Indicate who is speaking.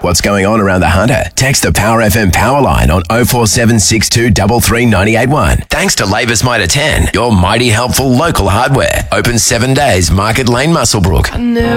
Speaker 1: what's going on around the Hunter? Text the Power FM power line on 0476 233 981. Thanks to Labour's Mitre 10, your mighty helpful local hardware. Open 7 days, Market Lane, Muswellbrook.